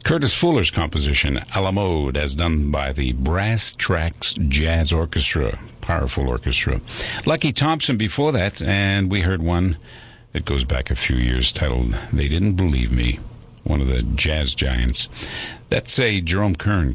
Curtis Fuller's composition, A la Mode, as done by the Brass Tracks Jazz Orchestra. Powerful orchestra. Lucky Thompson before that, and we heard one that goes back a few years titled They Didn't Believe Me, one of the jazz giants. That's a Jerome Kern